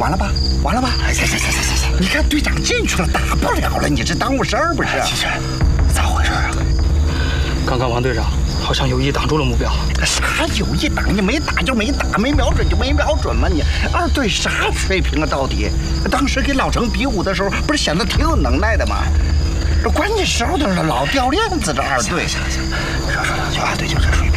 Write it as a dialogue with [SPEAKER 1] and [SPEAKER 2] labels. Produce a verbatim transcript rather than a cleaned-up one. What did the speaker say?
[SPEAKER 1] 完了吧？完了吧？
[SPEAKER 2] 行行行行行行，
[SPEAKER 1] 你看队长进去了，打不了了，你这耽误事儿不是？
[SPEAKER 2] 齐全，咋回事啊？
[SPEAKER 3] 刚刚王队长好像有意挡住了目标。
[SPEAKER 1] 啥有意挡？你没打就没打，没瞄准就没瞄准嘛！你二队啥水平啊？到底？当时给老程比武的时候，不是显得挺有能耐的吗？这关键时候的老掉链子，这二队。
[SPEAKER 2] 行行行，少说两句，二队就这水平。